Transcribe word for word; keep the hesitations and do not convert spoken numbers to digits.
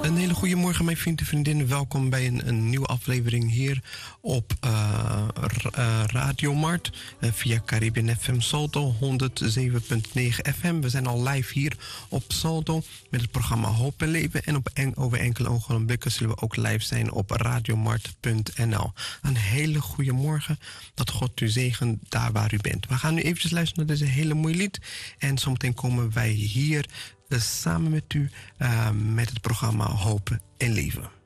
Een hele goede morgen, mijn vrienden en vriendinnen. Welkom bij een, een nieuwe aflevering hier op uh, uh, Radio Mart uh, via Caribbean F M Salto honderdzeven komma negen F M. We zijn al live hier op Salto met het programma Hoop en Leven. En op en, over enkele ogenblikken zullen we ook live zijn op radiomart punt n l. Een hele goede morgen. Dat God u zegen daar waar u bent. We gaan nu eventjes luisteren naar deze hele mooie lied. En zometeen komen wij hier uh, samen met u uh, met het programma Hoop en Leven.